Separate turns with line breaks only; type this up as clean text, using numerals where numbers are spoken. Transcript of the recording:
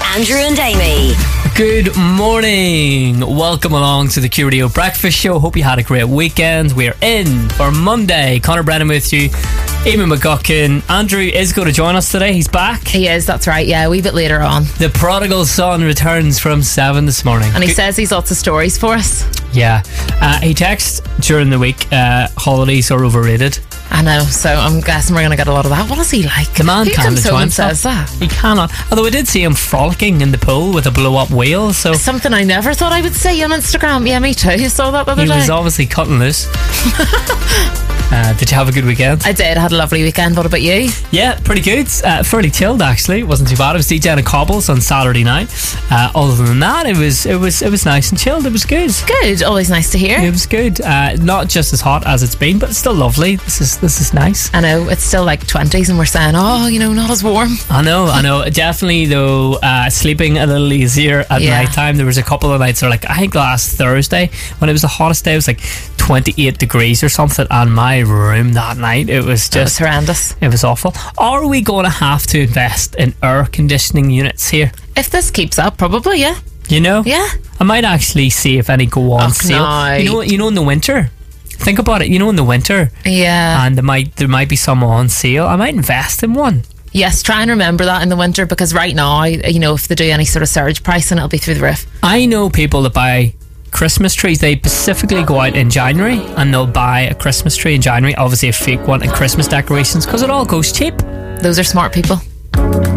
Andrew and Amy.
Good morning. Welcome along to the Q Radio Breakfast Show. Hope you had a great weekend. We're in for Monday. Conor Brennan with you. Amy McGuckin. Andrew is going to join us today. He's back.
He is, that's right. Yeah, a wee bit later on.
The prodigal son returns from 7 this morning.
And he says he's lots of stories for us.
Yeah. He texted during the week, holidays are overrated.
I know, so I'm guessing we're going to get a lot of that. What is he like?
The man can't enjoy himself.
Says that?
He cannot. Although I did see him frolicking in the pool with a blow-up wheel. So
something I never thought I would see on Instagram. Yeah, me too. You saw that the other day.
He was obviously cutting loose. Did you have a good weekend?
I did. I had a lovely weekend. What about you?
Yeah, pretty good. Fairly chilled actually. It wasn't too bad. I was DJing at Cobbles on Saturday night. Other than that, it was nice and chilled. It was good.
Good. Always nice to hear.
It was good. Not just as hot as it's been, but it's still lovely. This is nice.
I know it's still like 20s, and we're saying, not as warm.
I know. Definitely though, sleeping a little easier at night time. There was a couple of nights, I think last Thursday when it was the hottest day, it was like 28 degrees or something, and my room that night, it was just
horrendous.
It was awful. Are we going to have to invest in air conditioning units here?
If this keeps up, probably, yeah.
You know?
Yeah.
I might actually see if any go on sale.
No.
You know in the winter. Think about it. In the winter.
Yeah.
And there might be some on sale. I might invest in one.
Yes, try and remember that in the winter, because right now, if they do any sort of surge pricing, it'll be through the roof.
I know people that buy Christmas trees. They specifically go out in January and they'll buy a Christmas tree in January, obviously a fake one, and Christmas decorations, because it all goes cheap.
Those are smart people.